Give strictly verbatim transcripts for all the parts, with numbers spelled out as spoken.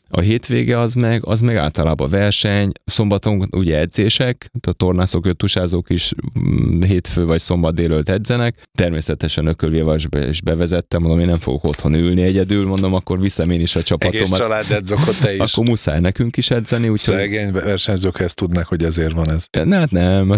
A hétvége az meg, az meg általában verseny, szombaton ugye edzések, a tornászok, öttusázók is hétfő vagy szombat délőtt edzenek. Természetesen ökölvívásba is bevezettem, mondom, én nem fogok otthon ülni egyedül, mondom, akkor viszem én is a csapatomat. Egész család edzokot te is. Akkor muszáj nekünk is edzeni. Úgyhogy... Szegény versenyzők ezt tudnak, hogy ezért van ez. Ne, hát nem,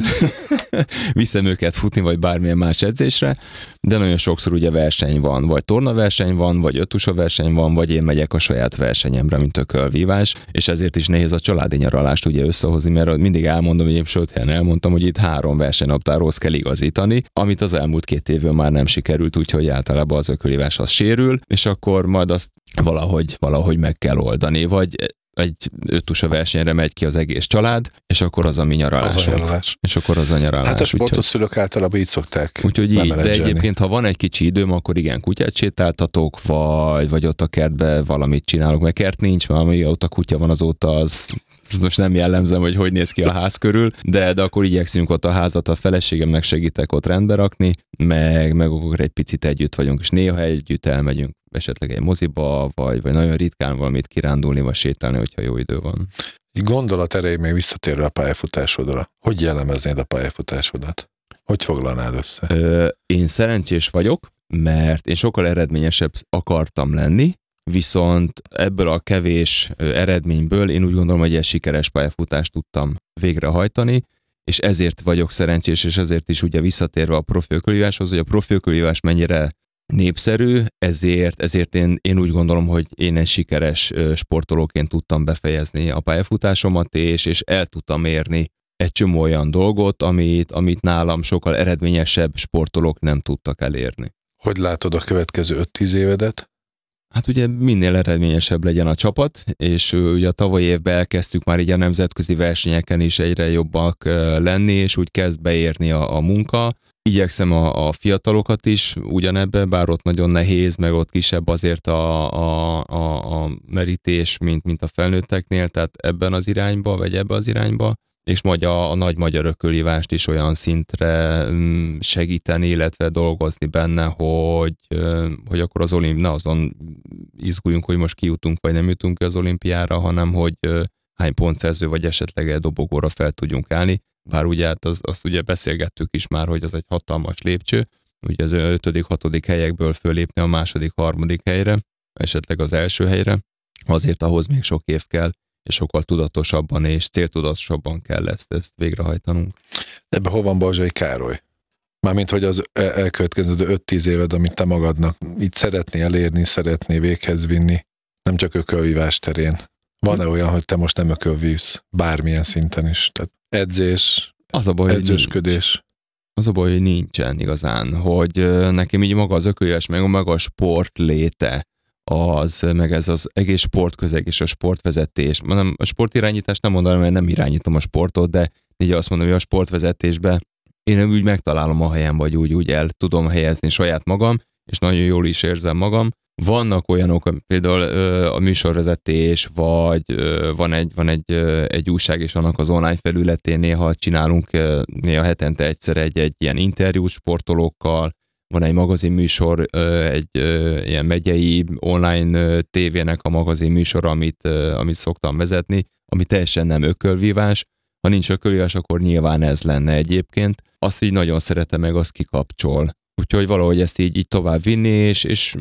viszem őket futni, vagy bármilyen más edzésre, de nagyon sokszor ugye verseny van, vagy tornaverseny van, vagy öttusa verseny van, vagy én megyek a saját versenyemre, mint ökölvívás, és ezért is nehéz a családi nyaralást ugye összehozni, mert mindig elmondom, hogy én sőt, elmondtam, hogy itt három versenynaptárhoz kell igazítani, amit az elmúlt két évben már nem sikerült, úgyhogy általában az ökölvívás az sérül, és akkor majd azt valahogy, valahogy meg kell oldani, vagy egy öttusa versenyre megy ki az egész család, és akkor az a mi nyaralás. Az a nyaralás. És akkor az a nyaralás. Hát a sportos szülők általában így szokták. Úgyhogy így, de egyébként, ha van egy kicsi időm, akkor igen, kutyát sétáltatok, vagy, vagy ott a kertbe valamit csinálok, mert kert nincs, mert ami ott a kutya van azóta, az most nem jellemzem, hogy hogy néz ki a ház körül, de, de akkor igyekszünk ott a házat, a feleségemnek segítek ott rendbe rakni, meg, meg akkor egy picit együtt vagyunk, és néha együtt elmegyünk esetleg egy moziba, vagy, vagy nagyon ritkán valamit kirándulni, vagy sétálni, hogyha jó idő van. Gondolat erejéig még visszatérve a pályafutásodra. Hogy jellemeznéd a pályafutásodat? Hogy foglalnád össze? Ö, én szerencsés vagyok, mert én sokkal eredményesebb akartam lenni, viszont ebből a kevés eredményből én úgy gondolom, hogy egy sikeres pályafutást tudtam végrehajtani, és ezért vagyok szerencsés, és ezért is ugye visszatérve a profi ökölvíváshoz, hogy a profi ökölvívás mennyire népszerű, ezért, ezért én, én úgy gondolom, hogy én egy sikeres sportolóként tudtam befejezni a pályafutásomat, és, és el tudtam érni egy csomó olyan dolgot, amit, amit nálam sokkal eredményesebb sportolók nem tudtak elérni. Hogy látod a következő öt-tíz évedet? Hát ugye minél eredményesebb legyen a csapat, és ugye a tavalyi évben elkezdtük már így a nemzetközi versenyeken is egyre jobbak lenni, és úgy kezd beérni a, a munka. Igyekszem a, a fiatalokat is ugyanebbe, bár ott nagyon nehéz, meg ott kisebb azért a, a, a, a merítés, mint, mint a felnőtteknél, tehát ebben az irányba, vagy ebbe az irányba, és majd a, a nagy magyar ökölvívást is olyan szintre segíteni, illetve dolgozni benne, hogy, hogy akkor az olimp, ne azon izguljunk, hogy most kijutunk, vagy nem jutunk ki az olimpiára, hanem hogy hány pontszerző, vagy esetleg egy dobogóra fel tudjunk állni. Bár ugye hát az, azt ugye beszélgettük is már, hogy az egy hatalmas lépcső, ugye az ötödik, hatodik helyekből fölépni a második, harmadik helyre, esetleg az első helyre, azért ahhoz még sok év kell, és sokkal tudatosabban és céltudatosabban kell ezt, ezt végrehajtanunk. Ebbe hol van Balzsai Károly? Mármint, hogy az elkövetkező öt-tíz éved, amit te magadnak itt szeretné elérni, szeretné véghez vinni, nem csak ökölvívás terén. Van-e olyan, hogy te most nem ökölvívsz bármilyen szinten is? Tehát edzés, az a baj, edzősködés. Az a baj, hogy nincsen igazán, hogy nekem így maga az ökölvívás, meg maga a sport léte, az, meg ez az egész sportközeg és a sportvezetés. Nem, a sportirányítás nem mondanám, mert nem irányítom a sportot, de így azt mondom, hogy a sportvezetésben én úgy megtalálom a helyem, vagy úgy, úgy el tudom helyezni saját magam, és nagyon jól is érzem magam. Vannak olyanok, például a műsorvezetés, vagy van egy, van egy, egy újság, és annak az online felületén néha csinálunk néha hetente egyszer egy, egy ilyen interjút sportolókkal, van egy magazinműsor, egy ilyen megyei online tévének a magazinműsor, amit, amit szoktam vezetni, ami teljesen nem ökölvívás. Ha nincs ökölvívás, akkor nyilván ez lenne egyébként. Azt így nagyon szeretem, meg azt kikapcsol. Úgyhogy valahogy ezt így, így tovább vinni, és, és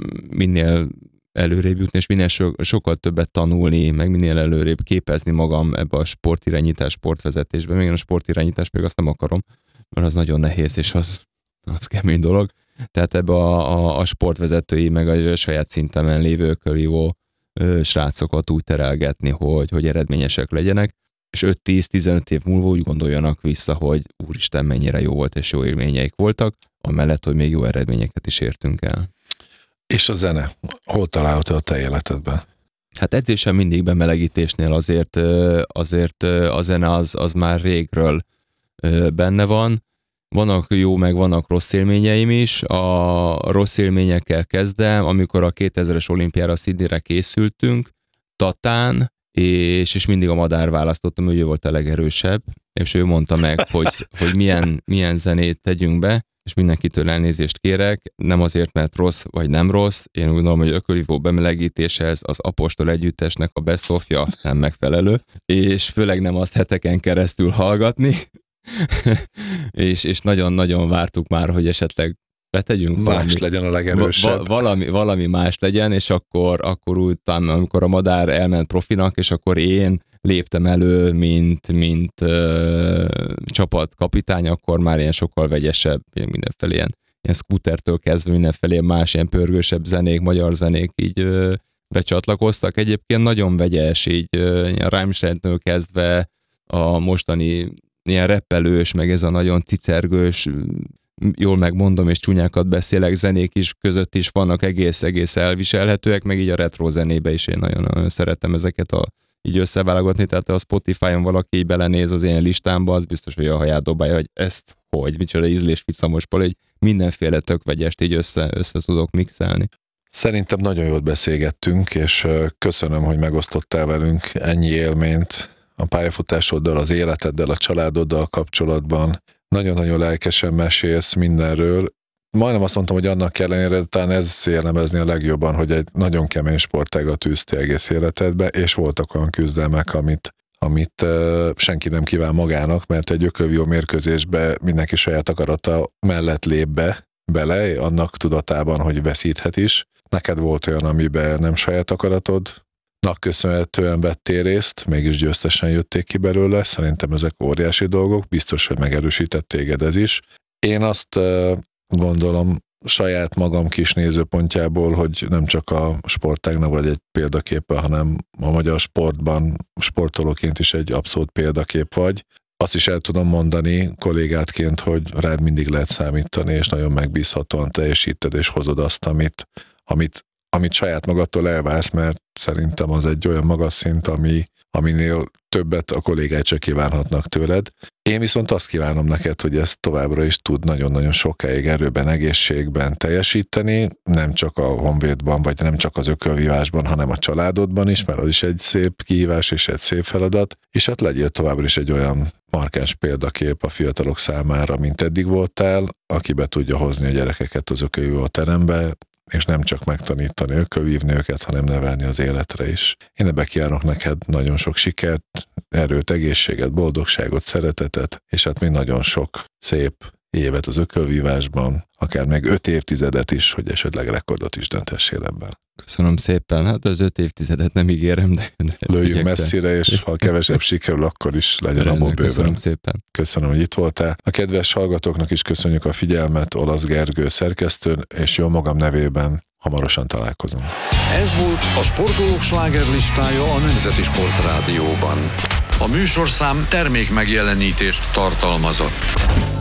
minél előrébb jutni, és minél so, sokkal többet tanulni, meg minél előrébb képezni magam ebbe a sportirányítás, sportvezetésbe. Még a sportirányítás még azt nem akarom, mert az nagyon nehéz, és az az kemény dolog. Tehát ebbe a, a, a sportvezetői, meg a saját szintemen lévő ökölvívó srácokat úgy terelgetni, hogy, hogy eredményesek legyenek, és öt-tíz-tizenöt év múlva úgy gondoljanak vissza, hogy úristen, mennyire jó volt, és jó élményeik voltak, amellett, hogy még jó eredményeket is értünk el. És a zene? Hol található a te életedben? Hát edzésen mindig bemelegítésnél azért, azért a zene az, az már régről benne van. Vannak jó, meg vannak rossz élményeim is. A rossz élményekkel kezdem, amikor a kétezres olimpiára Sydneyre készültünk, Tatán, és, és mindig a Madár választottam, hogy ő volt a legerősebb, és ő mondta meg, hogy, hogy milyen, milyen zenét tegyünk be, és mindenkitől elnézést kérek, nem azért, mert rossz vagy nem rossz, én úgy gondolom, hogy ökölvívó bemelegítéshez az Apostol együttesnek a best of-ja nem megfelelő, és főleg nem azt heteken keresztül hallgatni, és, és nagyon-nagyon vártuk már, hogy esetleg betegyünk más valami, legyen a legerősebb. Va- valami, valami más legyen, és akkor, akkor utána, amikor a madár elment profinak, és akkor én léptem elő, mint, mint ö, csapatkapitány, akkor már ilyen sokkal vegyesebb, ilyen mindenfelé ilyen, ilyen scootertől kezdve mindenfelé más ilyen pörgősebb zenék, magyar zenék így ö, becsatlakoztak. Egyébként nagyon vegyes, így ö, ilyen Rammsteintől kezdve a mostani ilyen reppelős, meg ez a nagyon cicergős, jól megmondom, és csúnyákat beszélek, zenék is között is vannak egész-egész elviselhetőek, meg így a retro zenébe is én nagyon-nagyon szeretem ezeket a így összeválogatni, tehát a Spotify-on valaki így belenéz az én listámba, az biztos, hogy a haját dobálja, hogy ezt hogy, micsoda ízlésficamos pol, hogy mindenféle tök vegyest így össze, össze tudok mixelni. Szerintem nagyon jól beszélgettünk, és köszönöm, hogy megosztottál velünk ennyi élményt a pályafutásoddal, az életeddel, a családoddal kapcsolatban. Nagyon-nagyon lelkesen mesélsz mindenről. Majdnem azt mondtam, hogy annak ellenére, talán ez jellemezni a legjobban, hogy egy nagyon kemény sportágat űztél egész életedbe, és voltak olyan küzdelmek, amit, amit uh, senki nem kíván magának, mert egy ökölvívó mérkőzésbe mindenki saját akarata mellett lép be, bele, annak tudatában, hogy veszíthet is. Neked volt olyan, amiben nem saját akaratod, nak köszönhetően vettél részt, mégis győztesen jötték ki belőle, szerintem ezek óriási dolgok, biztos, hogy megerősített téged ez is. Én azt uh, gondolom saját magam kis nézőpontjából, hogy nem csak a sportágnak vagy egy példaképe, hanem a magyar sportban sportolóként is egy abszolút példakép vagy. Azt is el tudom mondani kollégátként, hogy rád mindig lehet számítani, és nagyon megbízhatóan teljesíted, és hozod azt, amit, amit, amit saját magadtól elvársz, mert szerintem az egy olyan magas szint, ami, aminél többet a kollégái csak kívánhatnak tőled. Én viszont azt kívánom neked, hogy ezt továbbra is tud nagyon-nagyon sokáig erőben, egészségben teljesíteni, nem csak a honvédban, vagy nem csak az ökölvívásban, hanem a családodban is, mert az is egy szép kihívás és egy szép feladat, és hát legyél továbbra is egy olyan markáns példakép a fiatalok számára, mint eddig voltál, aki be tudja hozni a gyerekeket az ökölvívó terembe, és nem csak megtanítani ökölvívni őket, hanem nevelni az életre is. Én ebbe kívánok neked nagyon sok sikert, erőt, egészséget, boldogságot, szeretetet, és hát még nagyon sok szép évet az ökölvívásban, akár még öt évtizedet is, hogy esetleg rekordot is dönthessél ebben. Köszönöm szépen, hát az öt évtizedet nem ígérem, de... de lőjünk messzire, és ha kevesebb sikerül, akkor is legyen a bőven. Köszönöm szépen. Köszönöm, hogy itt voltál. A kedves hallgatóknak is köszönjük a figyelmet, Olasz Gergő szerkesztő, és jó magam nevében hamarosan találkozunk. Ez volt a Sportolók slágerlistája a Nemzeti Sportrádióban. A műsorszám termék megjelenítést tartalmazott.